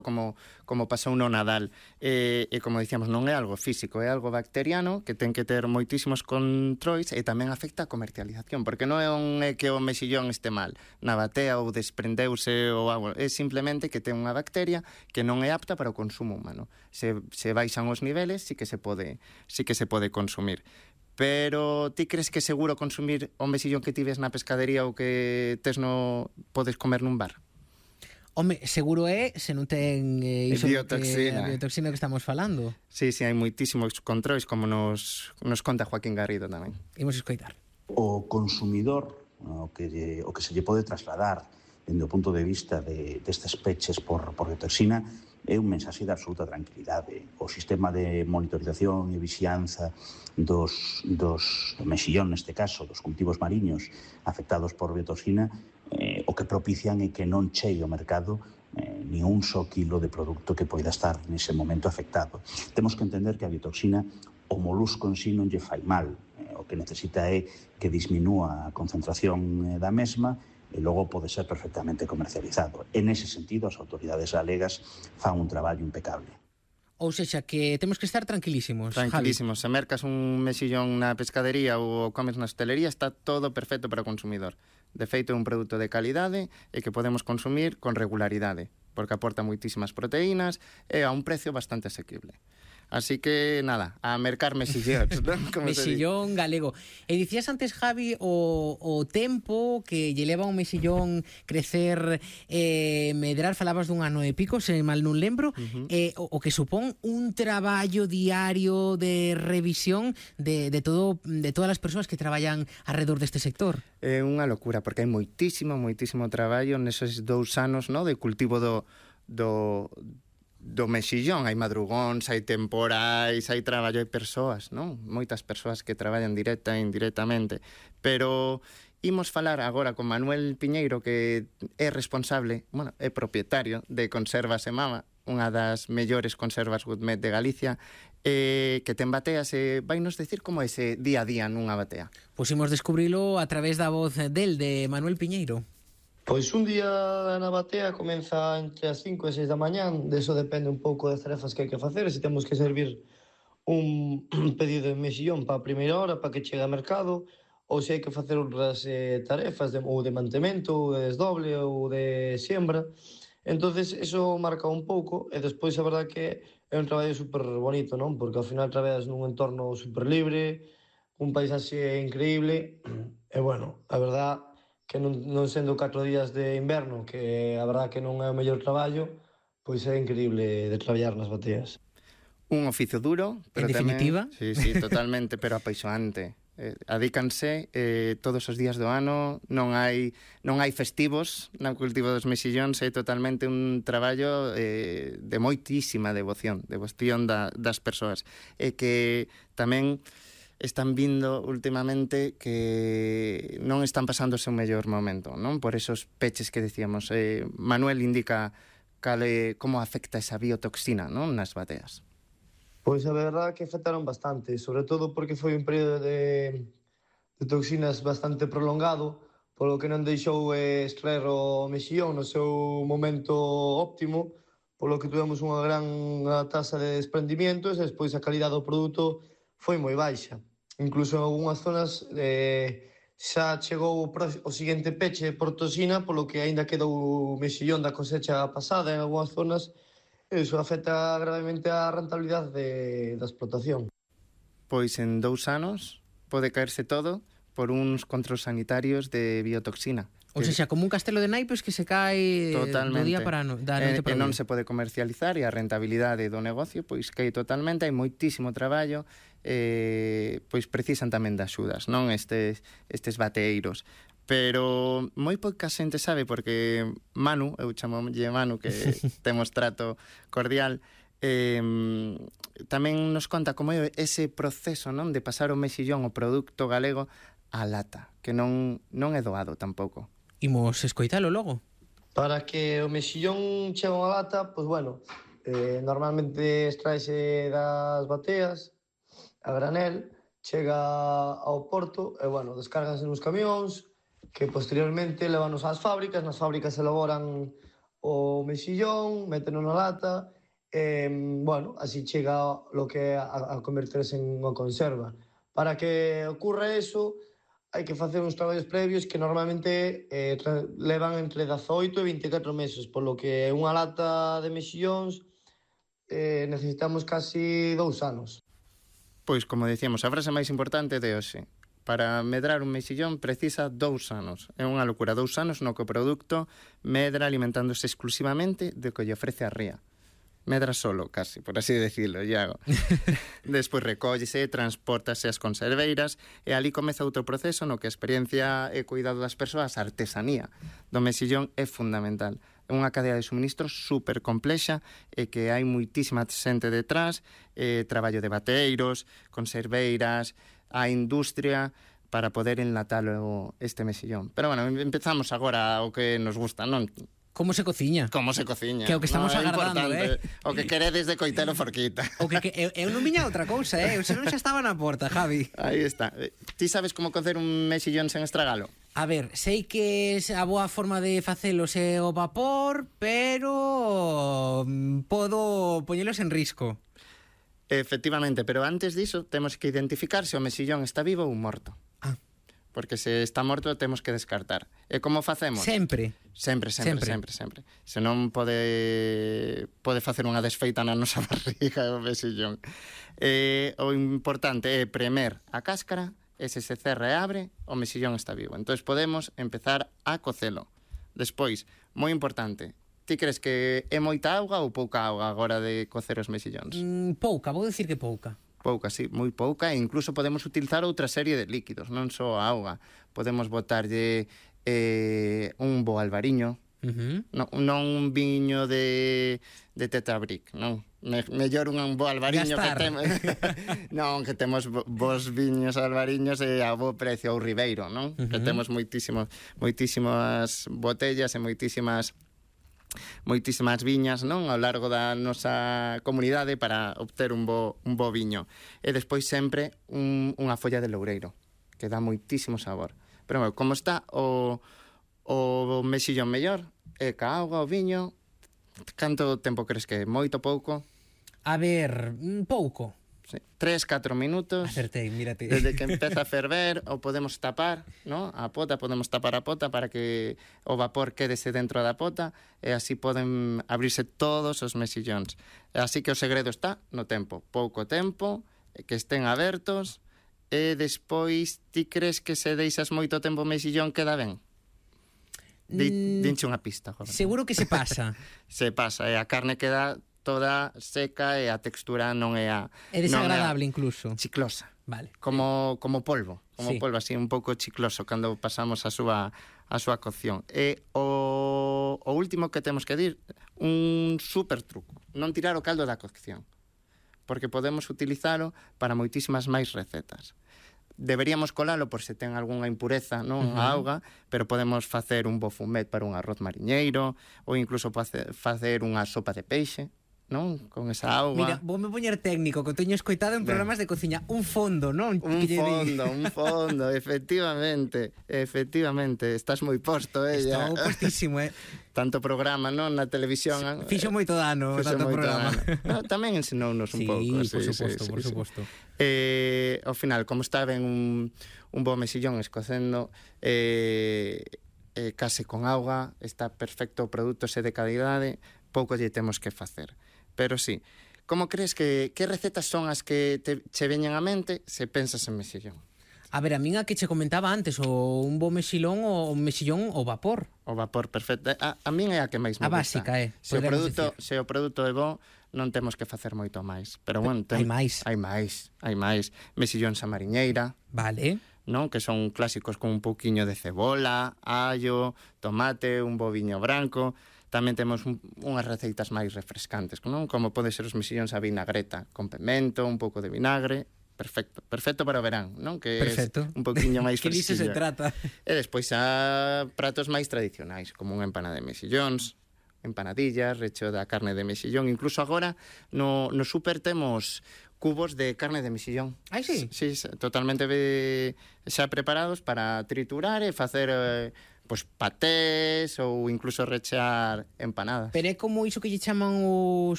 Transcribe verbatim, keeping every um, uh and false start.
como, como pasou no Nadal. E, e como dicíamos, non é algo físico, é algo bacteriano que ten que ter moitísimos controis e tamén afecta a comercialización, porque non é, un, é que o mexillón este mal na batea ou desprendeuse ou algo, é simplemente que ten unha bacteria que non é apta para o consumo humano. Se, se baixan os niveles, sí que se pode, sí que se pode consumir. Pero ti crees que é seguro consumir o mexillón que ti ves na pescadería ou que tes no podes comer nun bar? Home, seguro é se non ten eh, iso biotoxina. Que, a biotoxina que estamos falando. Sí, sí, hai moitísimos controis, como nos, nos conta Joaquín Garrido tamén. Imos escoitar. O consumidor, o que, lle, o que se lle pode trasladar dende o punto de vista de, destes peches por, por biotoxina, é un mensaxe de absoluta tranquilidade. O sistema de monitorización e vixianza dos, dos do mexillón, neste caso, dos cultivos mariños afectados por biotoxina, eh, o que propician é que non chegue ao mercado eh, ni un só kilo de produto que poida estar nese momento afectado. Temos que entender que a biotoxina o molusco en sí non lle fai mal. Eh, o que necesita é que disminúa a concentración eh, da mesma e logo pode ser perfectamente comercializado. En ese sentido, as autoridades galegas fan un traballo impecable. Ou sexa, que temos que estar tranquilísimos, Tranquilísimos. Javi. Se mercas un mexillón na pescadería ou comes na hostelería, está todo perfecto para o consumidor. De feito, é un produto de calidade e que podemos consumir con regularidade, porque aporta moitísimas proteínas e a un precio bastante asequible. Así que, nada, a mercar mexillóns, non? Mexillón galego. E dicías antes, Javi, o, o tempo que lle leva un mexillón crecer, eh, medrar, falabas dun ano e pico, se mal non lembro, uh-huh. eh, o, o que supón un traballo diario de revisión de, de, todo, de todas as persoas que traballan alrededor deste sector. É unha locura, porque hai moitísimo, moitísimo traballo neses dous anos, no, de cultivo do... do do mexillón. Hai madrugóns, hai temporais, hai traballo, hai persoas, non? Moitas persoas que traballan directa e indirectamente. Pero imos falar agora con Manuel Piñeiro, que é responsable, bueno, é propietario de Conservas e Mama, unha das mellores conservas gourmet de Galicia, eh, que ten bateas, e vai nos decir como é ese día a día nunha batea. Pois imos descubrilo a través da voz del, de Manuel Piñeiro. Pois un día na batea comeza entre as cinco e seis da mañán, deso depende un pouco das tarefas que hai que facer, se temos que servir un pedido de mexillón para a primeira hora, para que chegue ao mercado, ou se hai que facer outras eh, tarefas de, ou de mantemento, ou de desdoble, ou de siembra. Entonces, eso marca un pouco, e despois a verdad que é un traballo super bonito, non? Porque ao final traballas nun entorno super libre, un paisaxe increíble, e bueno, a verdad que non, non sendo catro días de inverno, que a verdad que non é o mellor traballo, pois é increíble de traballar nas bateas. Un oficio duro, pero en definitiva. Tamén, sí, sí, totalmente, pero apaixonante. Eh, adícanse eh, todos os días do ano, non hai non hai festivos no cultivo dos mexillóns, é totalmente un traballo eh, de moitísima devoción, devoción da, das persoas, e que tamén están vindo últimamente que non están pasando o seu mellor momento, non? Por esos peches que decíamos. Eh, Manuel indica cale, como afecta esa biotoxina, non, nas bateas. Pois a verdade que afectaron bastante, sobre todo porque foi un período de, de toxinas bastante prolongado, polo que non deixou eh, extraer o mexillón no seu momento óptimo, polo que tuvemos unha gran tasa de desprendimientos e despois a calidade do produto foi moi baixa. Incluso en algunhas zonas eh, xa chegou o, o seguinte peche por toxina, polo que aínda quedou o mexillón da cosecha pasada en algunhas zonas. Iso afecta gravemente a rentabilidade de, da explotación. Pois en dous anos pode caerse todo por uns controls sanitarios de biotoxina. Ou seja, como un castelo de naipes que se cae totalmente. do día para no, da noite e, para e non se pode comercializar, e a rentabilidade do negocio pois cae totalmente, hai moitísimo traballo, eh, pois precisan tamén de axudas, non estes, estes bateeiros. Pero moi pouca xente sabe, porque Manu, eu chamolle Manu, que temos trato cordial, eh, tamén nos conta como é ese proceso, non, de pasar o mexillón, o produto galego, á lata, que non, non é doado tampouco. Imos escoitalo logo. Para que o mexillón chegue a unha lata, pois bueno, eh, normalmente extraese das bateas a granel, chega ao porto e, bueno, descárganse nos camións, que posteriormente levanos ás fábricas, nas fábricas elaboran o mexillón, méteno na lata, e, bueno, así chega lo que é a, a converterse en unha conserva. Para que ocurra eso, hai que facer uns traballos previos que normalmente eh, levan entre dezaoito e vinte e catro meses, polo que unha lata de mexillóns eh, necesitamos casi dous anos. Pois, como dicíamos, a frase máis importante de hoxe. Para medrar un mexillón precisa dous anos. É unha locura, dous anos no que o produto medra alimentándose exclusivamente de que lle ofrece a ría. Medra solo, casi, por así decirlo, Iago. Despois recóllese, transportase as conserveiras e ali comeza outro proceso no que a experiencia e cuidado das persoas, a artesanía do mexillón é fundamental. É unha cadea de suministros super complexa e que hai moitísima xente detrás, eh, traballo de bateiros, conserveiras, a industria para poder enlatalo este mexillón. Pero bueno, empezamos agora o que nos gusta, non? Como se cociña? Como se cociña. Que é o que estamos no, agardando, eh? O que queredes de coitelo forquita. O que, que eu, eu non viña outra cousa, eh? Eu senón xa estaba na porta, Javi. Aí está. Ti sabes como cocer un mexillón sen estragalo? A ver, sei que a boa forma de facelos é o vapor, pero podo poñelos en risco. Efectivamente, pero antes diso temos que identificar se o mexillón está vivo ou morto. Ah. Porque se está morto temos que descartar. E como facemos? Sempre. Sempre, sempre, sempre, sempre. Se non pode pode facer unha desfeita na nosa barriga o mexillón. Eh, o importante é premer a cáscara e se se cerra e abre, o mexillón está vivo. Entón podemos empezar a cocelo. Despois, moi importante, ti crees que é moita auga ou pouca auga agora de cocer os mexillóns? Mm, pouca, vou dicir que pouca. Pouca, sí, moi pouca, e incluso podemos utilizar outra serie de líquidos, non só a auga. Podemos botarlle eh, un bo albariño, uh-huh. non, non un viño de, de Tetrabric, non. Me, mellor un bo albariño que temos. Non, que temos vos viños albariños e a bo precio, ou Ribeiro, non? Uh-huh. Que temos moitísimos, moitísimas botellas e moitísimas moitísimas viñas, non, ao largo da nosa comunidade para obter un bo, un bo viño. E despois sempre un, unha folla de loureiro, que dá moitísimo sabor. Pero, bueno, como está o, o mexillón mellor, e ca auga, o viño, canto tempo crees que é? Moito, pouco? A ver, pouco. Sí. Tres, catro minutos. Acertei, mírate. Desde que empeza a ferver, o podemos tapar, ¿no? A pota, podemos tapar a pota para que o vapor quedese dentro da pota e así poden abrirse todos os mexillóns. Así que o segredo está no tempo. Pouco tempo, que estén abertos e despois ti crees que se deixas moito tempo o mexillón queda ben? Di, mm, dinche unha pista. Joder. Seguro que se pasa. Se pasa, e a carne queda toda seca e a textura non é a... É desagradable incluso. Chiclosa. Vale. Como, como polvo, como sí. polvo, así un pouco chicloso cando pasamos a súa, a súa cocción. E o, o último que temos que dir, un super truco, non tirar o caldo da cocción, porque podemos utilizalo para moitísimas máis recetas. Deberíamos colalo por se ten algunha impureza, non, uh-huh. a auga, pero podemos facer un bo fumet para un arroz mariñeiro ou incluso facer unha sopa de peixe, non? Con esa auga. Mira, vou me poñer técnico, que teño escoitado en programas de cociña. Un fondo, non? Un fondo, un fondo, efectivamente. Efectivamente, estás moi posto, eh? Estou postísimo, eh? Tanto programa, non? Na televisión. Fixo moito dano, tanto programa. No, tamén ensinounos un sí, pouco. Sí, por suposto, sí, por sí, suposto. Sí. Eh, ao final, como está ben un, un bo mexillón escocendo, eh, eh, case con auga, está perfecto o produto, se de calidade, pouco lle temos que facer. Pero sí, como crees que que recetas son as que te, che veñen á mente se pensas en mexillón? A ver, a min a que che comentaba antes, o un bo mexilón ou mexillón ao vapor. O vapor, perfecto. A, a min é a que máis me a gusta. A básica, é. Se o produto, se o produto é bo, non temos que facer moito máis. Pero bueno, ten, hai máis. Hai máis, hai máis. Mexillóns a mariñeira. Vale. Non? Que son clásicos con un pouquiño de cebola, allo, tomate, un bo viño branco. Tamén temos un, unhas receitas máis refrescantes, non? Como pode ser os mexillóns a vinagreta, con pemento, un pouco de vinagre. Perfecto, perfecto para o verán, non? Que perfecto. É un poquinho máis fresquillo. Que diso se trata. E despois a pratos máis tradicionais, como unha empanada de mexillóns, empanadillas, recho da carne de mexillón. Incluso agora no, no súper temos cubos de carne de mexillón. Ai, sí? Sí, totalmente xa preparados para triturar e facer... Eh, pois patés ou incluso rechear empanadas. Pero é como iso que lle chaman os